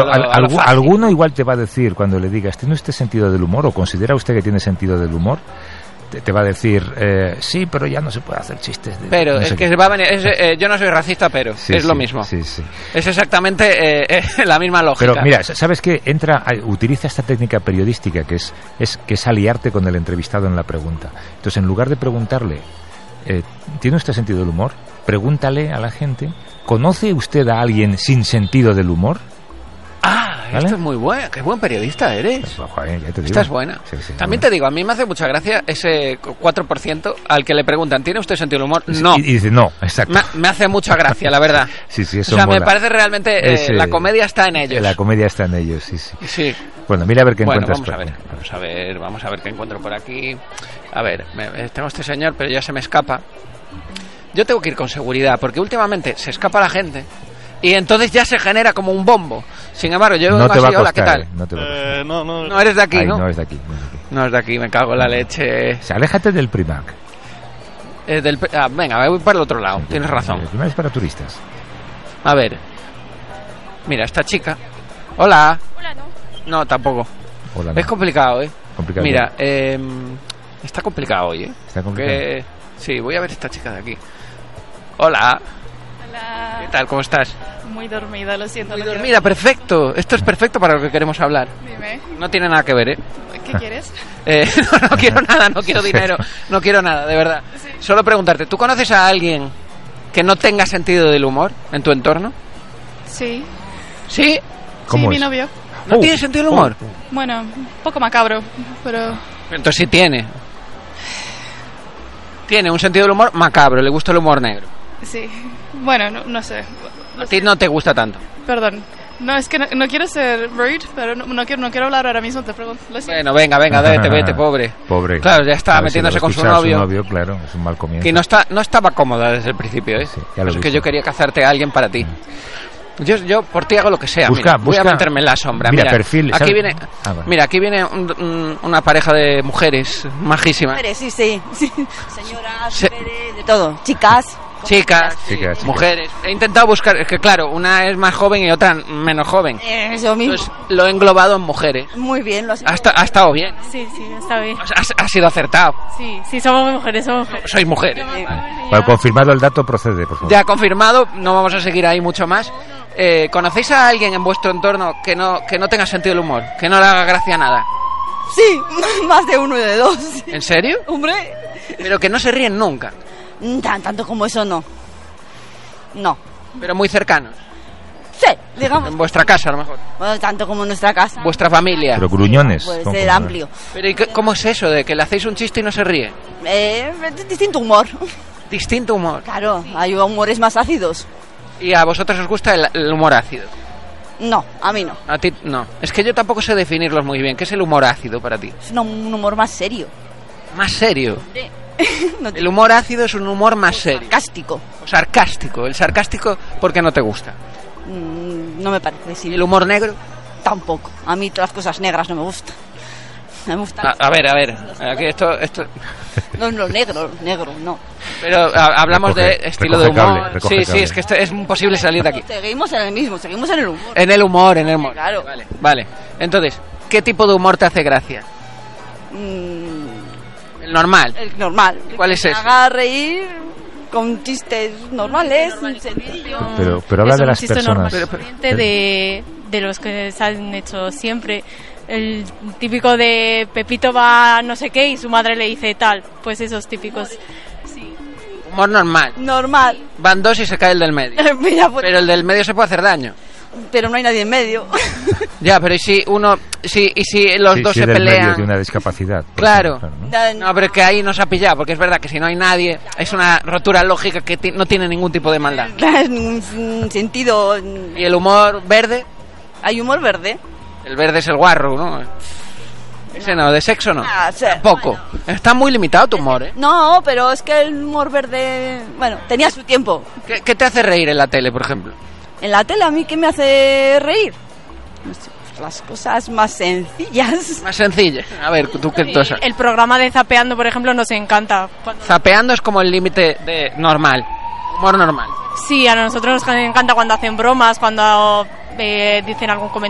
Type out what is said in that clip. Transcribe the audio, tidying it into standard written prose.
Pero alguno igual te va a decir, cuando le digas, ¿tiene usted sentido del humor? ¿O considera usted que tiene sentido del humor? Te va a decir, sí, pero ya no se puede hacer chistes de... Pero, es que va a venir... yo no soy racista, pero sí, es lo sí, mismo. Sí, sí. Es exactamente la misma lógica. Pero mira, ¿sabes qué? Utiliza esta técnica periodística que es aliarte con el entrevistado en la pregunta. Entonces, en lugar de preguntarle, ¿tiene usted sentido del humor? Pregúntale a la gente, ¿conoce usted a alguien sin sentido del humor? ¿Vale? Esto es muy bueno. Qué buen periodista eres. Pues, joder, ya te digo. Esta es buena. Sí, también te digo, a mí me hace mucha gracia ese 4% al que le preguntan, ¿tiene usted sentido del humor? No. Y dice, no, exacto. Me hace mucha gracia, la verdad. Sí, eso o sea, mola. me parece realmente... la comedia está en ellos. La comedia está en ellos, sí. Sí. Bueno, mira a ver qué encuentras. Vamos a ver qué encuentro por aquí. A ver, tengo este señor, pero ya se me escapa. Yo tengo que ir con seguridad, porque últimamente se escapa la gente... Y entonces ya se genera como un bombo. Sin embargo, yo vengo así, hola, ¿qué tal? No eres de aquí, ¿no? No es de aquí. No es de aquí, me cago en la leche. O sea, aléjate del Primark. Venga, voy para el otro lado, tienes razón. El Primark es para turistas. A ver. Mira, esta chica. Hola. Hola, no. No, tampoco. Hola, no. Es complicado, ¿eh? Complicado. Mira, está complicado hoy, ¿eh? Está complicado. Sí, voy a ver esta chica de aquí. Hola. Hola. ¿Qué tal? ¿Cómo estás? Muy dormida, lo siento. Muy dormida, perfecto. Esto es perfecto para lo que queremos hablar. Dime. No tiene nada que ver, ¿eh? ¿Qué quieres? No quiero nada, no quiero dinero, no quiero nada, de verdad. Sí. Solo preguntarte, ¿tú conoces a alguien que no tenga sentido del humor en tu entorno? Sí. ¿Sí? ¿Cómo mi es? novio. ¿No tiene sentido del humor? Bueno, un poco macabro, pero... Entonces sí tiene. Tiene un sentido del humor macabro, le gusta el humor negro. Sí. Bueno, no sé. A ti no te gusta tanto. Perdón. No, es que no quiero ser rude, pero no quiero hablar ahora mismo, te pregunto. Bueno, venga, vete, pobre. Pobre. Claro, ya está metiéndose con su novio. Claro, es un mal comienzo. Que no estaba cómoda desde el principio, ¿eh? Sí, ya lo es he que visto. yo quería cazarte a alguien para ti. Yo por ti hago lo que sea. Busca. Voy a meterme en la sombra. Mira, perfil. Aquí ¿sabes? viene. Vale. Mira, aquí viene una pareja de mujeres majísimas. Mujeres, sí. Señoras, mujeres, de todo. Chicas. Chicas, mujeres. He intentado buscar, es que claro, una es más joven y otra menos joven. Eso mismo. Entonces lo he englobado en mujeres. Muy bien, lo has hecho. Ha estado bien. Sí, está bien. Ha sido acertado. Sí, somos mujeres. Sois mujeres. Para confirmado el dato, procede, por favor. Ya confirmado, no vamos a seguir ahí mucho más. ¿Conocéis a alguien en vuestro entorno que no tenga sentido del humor? Que no le haga gracia nada. Sí, más de uno y de dos. ¿En serio? Hombre. Pero que no se ríen nunca. Tanto como eso no. No. Pero muy cercanos. Sí, digamos. En vuestra casa, a lo mejor. Bueno, tanto como en nuestra casa. Vuestra familia. Pero gruñones. Puede ¿Cómo? ser amplio. Pero ¿y cómo es eso de que le hacéis un chiste y no se ríe? Distinto humor. Distinto humor. Claro, hay humores más ácidos. ¿Y a vosotros os gusta el humor ácido? No, a mí no. A ti no. Es que yo tampoco sé definirlos muy bien. ¿Qué es el humor ácido para ti? Es un humor más serio. ¿Más serio? No El humor ácido es un humor más serio. sarcástico. O sarcástico. El sarcástico, ¿por qué no te gusta? No me parece, sí. ¿Y el humor negro? Tampoco. A mí todas las cosas negras no me gustan. Me gustan. A ver. Aquí esto... No, negro, no. Pero hablamos de estilo de humor. Recoge Sí, es que es imposible salir de aquí. Seguimos en el mismo, seguimos en el humor. En el humor. Claro. Vale. Entonces, ¿qué tipo de humor te hace gracia? El normal. El normal. ¿Cuál es que ese? Haga reír con chistes normales, sencillos. Pero habla de las chiste personas. normal, de los que se han hecho siempre. El típico de Pepito va a no sé qué y su madre le dice tal. Pues esos típicos. Sí. Humor normal. Normal. Van dos y se cae el del medio. Mira, pues, Pero el del medio se puede hacer daño. pero no hay nadie en medio. Ya, pero ¿y si uno... y si los dos Sí, se del medio pelean? de una discapacidad. por Claro. ejemplo, ¿no? No, pero es que ahí nos ha pillado, porque es verdad que si no hay nadie, es una rotura lógica que no tiene ningún tipo de maldad. Claro, es ningún sentido. ¿Y el humor verde? Hay humor verde. El verde es el guarro, ¿no? Ese no, de sexo no. Sí, Tampoco. Está muy limitado tu humor, ¿eh? No, pero es que el humor verde, bueno, tenía su tiempo. ¿Qué te hace reír en la tele, por ejemplo? En la tele, ¿a mí qué me hace reír? No sé, pues las cosas más sencillas. Más sencilla. A ver, tú qué cosa. El programa de Zapeando, por ejemplo, nos encanta. Zapeando es como el límite de normal. Humor normal. Sí, a nosotros nos encanta cuando hacen bromas, cuando dicen algún comentario